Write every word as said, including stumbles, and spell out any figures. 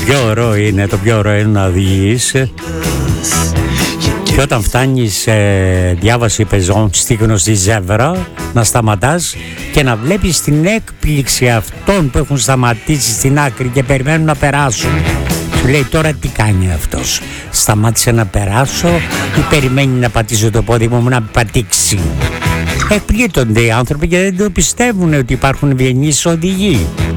πιο ωραίο είναι, το πιο ωραίο είναι να οδηγείς και όταν φτάνεις ε, διάβαση πεζών στη γνωστή ζεύρα να σταματάς και να βλέπεις την έκπληξη αυτών που έχουν σταματήσει στην άκρη και περιμένουν να περάσουν. Σου λέει τώρα τι κάνει αυτός, σταμάτησε να περάσω ή περιμένει να πατήσω το πόδι μου να πατήξει. Εκπλήττονται οι άνθρωποι και δεν το πιστεύουν ότι υπάρχουν ευγενείς οδηγοί.